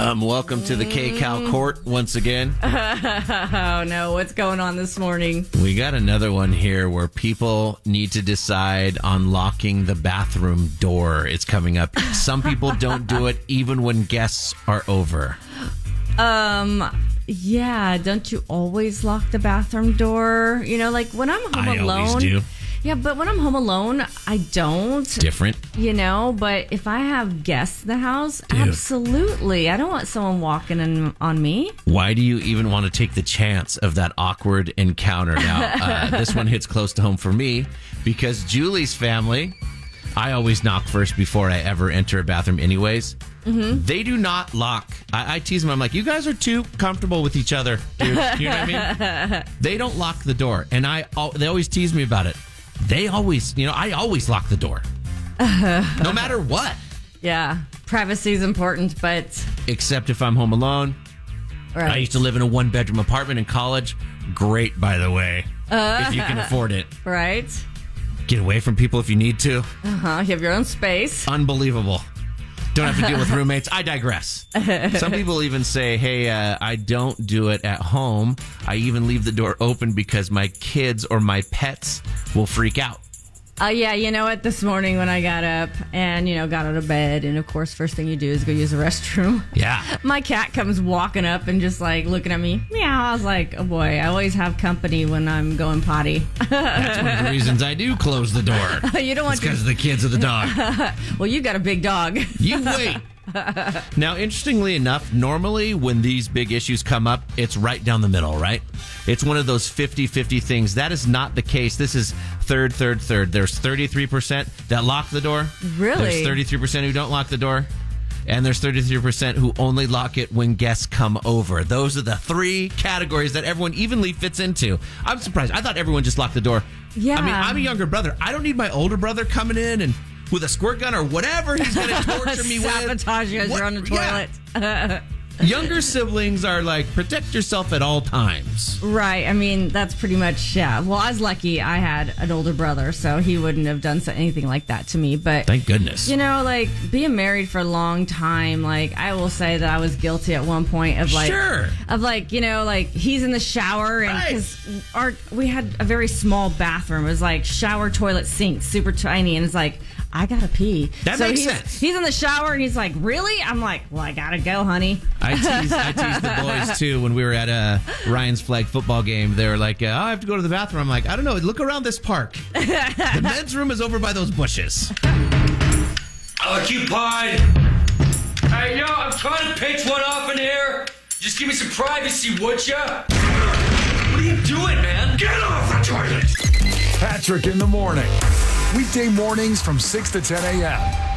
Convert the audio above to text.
Welcome to the K-Cal Court once again. Oh, no. What's going on this morning? We got another one here where people need to decide on locking the bathroom door. It's coming up. Some people don't do it even when guests are over. Yeah. Don't you always lock the bathroom door? You know, like when I'm home alone. I always do. Yeah, but when I'm home alone, I don't. Different. You know, but if I have guests in the house, absolutely. I don't want someone walking in on me. Why do you even want to take the chance of that awkward encounter? Now, this one hits close to home for me because Julie's family, I always knock first before I ever enter a bathroom anyways. Mm-hmm. They do not lock. I tease them. I'm like, you guys are too comfortable with each other, dude. You know what I mean? They don't lock the door. And they always tease me about it. They always, I always lock the door. No matter what. Yeah. Privacy is important, but... Except if I'm home alone. Right. I used to live in a one-bedroom apartment in college. Great, by the way. If you can afford it. Right. Get away from people if you need to. Uh-huh. You have your own space. Unbelievable. Don't have to deal with roommates. I digress. Some people even say, hey, I don't do it at home. I even leave the door open because my kids or my pets will freak out. Yeah, you know what? This morning when I got up and, got out of bed, and of course, first thing you do is go use the restroom. Yeah. My cat comes walking up and just looking at me. Meow. I was like, oh boy, I always have company when I'm going potty. That's one of the reasons I do close the door. You don't want because of the kids of the dog. Well, you got a big dog. You wait. Now, interestingly enough, normally when these big issues come up, it's right down the middle, right? It's one of those 50-50 things. That is not the case. This is third. There's 33% that lock the door. Really? There's 33% who don't lock the door. And there's 33% who only lock it when guests come over. Those are the three categories that everyone evenly fits into. I'm surprised. I thought everyone just locked the door. Yeah. I mean, I'm a younger brother. I don't need my older brother coming in and with a squirt gun or whatever he's going to torture me with. Sabotage you as you're on the toilet. Yeah. Younger siblings are like, protect yourself at all times. Right. I mean, that's pretty much, yeah. Well, I was lucky I had an older brother, so he wouldn't have done anything like that to me. But thank goodness. Being married for a long time, I will say that I was guilty at one point of he's in the shower and because we had a very small bathroom. It was like shower, toilet, sink, super tiny, and it's like, I gotta pee. That makes sense. He's in the shower and he's like, really? I'm like, well, I gotta go, honey. I teased the boys too when we were at Ryan's flag football game. They were like, I have to go to the bathroom. I'm like, I don't know. Look around this park. The men's room is over by those bushes. Occupied. Hey, I'm trying to pitch one off in here. Just give me some privacy, would ya? What are you doing, man? Get off the toilet. Patrick in the morning. Weekday mornings from 6 to 10 a.m.